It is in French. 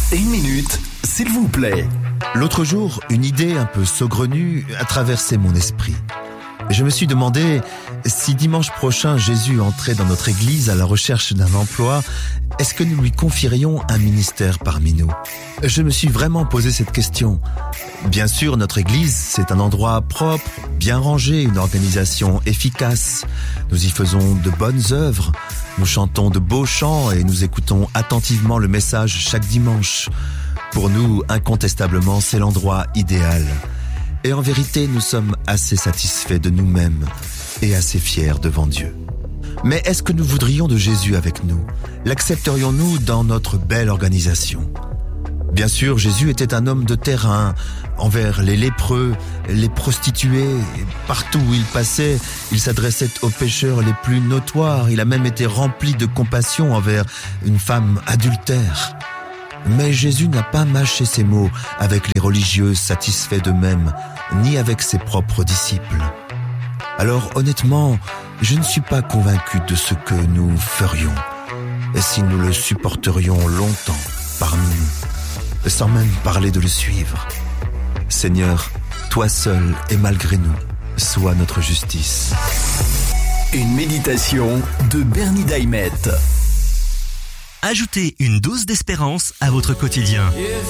Une minute, s'il vous plaît. L'autre jour, une idée un peu saugrenue a traversé mon esprit. Je me suis demandé si dimanche prochain Jésus entrait dans notre église à la recherche d'un emploi, est-ce que nous lui confierions un ministère parmi nous ? Je me suis vraiment posé cette question. Bien sûr, notre église, c'est un endroit propre, bien rangé, une organisation efficace. Nous y faisons de bonnes œuvres, nous chantons de beaux chants et nous écoutons attentivement le message chaque dimanche. Pour nous, incontestablement, c'est l'endroit idéal. Et en vérité, nous sommes assez satisfaits de nous-mêmes et assez fiers devant Dieu. Mais est-ce que nous voudrions de Jésus avec nous ? L'accepterions-nous dans notre belle organisation ? Bien sûr, Jésus était un homme de terrain, envers les lépreux, les prostituées. Partout où il passait, il s'adressait aux pécheurs les plus notoires. Il a même été rempli de compassion envers une femme adultère. Mais Jésus n'a pas mâché ses mots avec les religieux satisfaits d'eux-mêmes, ni avec ses propres disciples. Alors honnêtement, je ne suis pas convaincu de ce que nous ferions, si nous le supporterions longtemps parmi nous, sans même parler de le suivre. Seigneur, toi seul et malgré nous, sois notre justice. Une méditation de Bernie Daimet. Ajoutez une dose d'espérance à votre quotidien.